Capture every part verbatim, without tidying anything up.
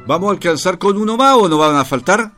¿Vamos a alcanzar con uno más o no van a faltar?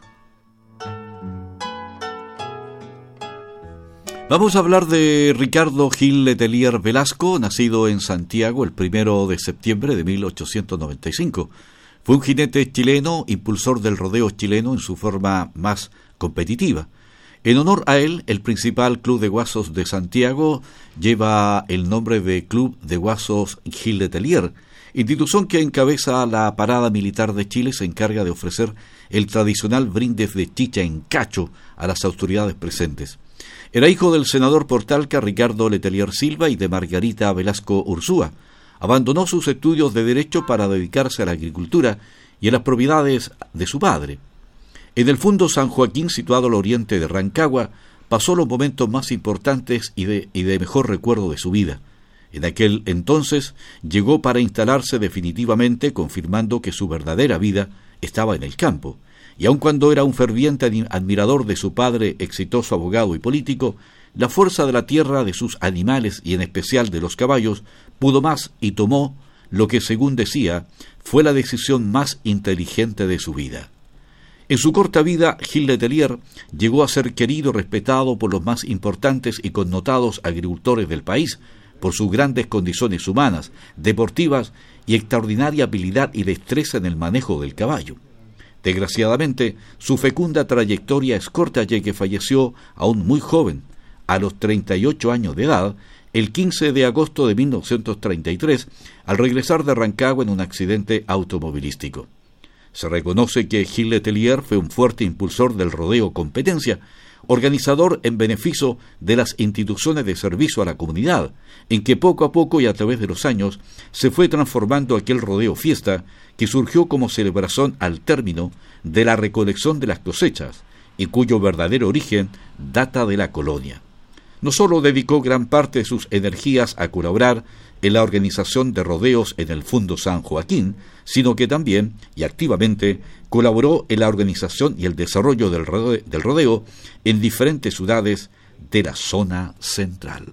Vamos a hablar de Ricardo Gil Letelier Velasco, nacido en Santiago el primero de septiembre de mil ochocientos noventa y cinco. Fue un jinete chileno, impulsor del rodeo chileno en su forma más competitiva. En honor a él, el principal club de guasos de Santiago lleva el nombre de Club de Guasos Gil Letelier, institución que encabeza la parada militar de Chile. Se encarga de ofrecer el tradicional brindis de chicha en cacho a las autoridades presentes. Era hijo del senador por Talca Ricardo Letelier Silva y de Margarita Velasco Ursúa. Abandonó sus estudios de Derecho para dedicarse a la agricultura y a las propiedades de su padre. En el Fundo San Joaquín, situado al oriente de Rancagua, pasó los momentos más importantes y de, y de mejor recuerdo de su vida. En aquel entonces llegó para instalarse definitivamente, confirmando que su verdadera vida estaba en el campo. Y aun cuando era un ferviente admirador de su padre, exitoso abogado y político, la fuerza de la tierra, de sus animales y en especial de los caballos, pudo más y tomó lo que, según decía, fue la decisión más inteligente de su vida. En su corta vida, Gil Letelier llegó a ser querido y respetado por los más importantes y connotados agricultores del país, por sus grandes condiciones humanas, deportivas y extraordinaria habilidad y destreza en el manejo del caballo. Desgraciadamente, su fecunda trayectoria es corta, ya que falleció aún muy joven, a los treinta y ocho años de edad, el quince de agosto de mil novecientos treinta y tres, al regresar de Rancagua en un accidente automovilístico. Se reconoce que Gil Letelier fue un fuerte impulsor del rodeo competencia, organizador en beneficio de las instituciones de servicio a la comunidad, en que poco a poco y a través de los años se fue transformando aquel rodeo fiesta que surgió como celebración al término de la recolección de las cosechas y cuyo verdadero origen data de la colonia. No solo dedicó gran parte de sus energías a colaborar en la organización de rodeos en el Fundo San Joaquín, sino que también y activamente colaboró en la organización y el desarrollo del rodeo, del rodeo en diferentes ciudades de la zona central.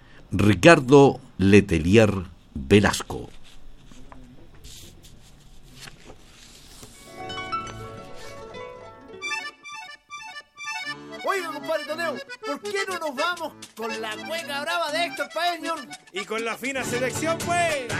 Ricardo Letelier Velasco. Oiga, compadre Toneo, ¿por qué no nos vamos con la cueca brava de Héctor Paez? Y con la fina selección, pues.